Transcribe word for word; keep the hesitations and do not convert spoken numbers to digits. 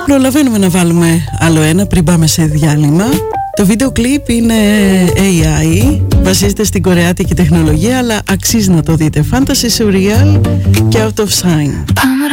Προλαβαίνουμε να βάλουμε άλλο ένα πριν πάμε σε διάλειμμα. Το βίντεο κλιπ είναι έι άι, βασίζεται στην κορεάτικη τεχνολογία, αλλά αξίζει να το δείτε. Fantasy, surreal και out of sign.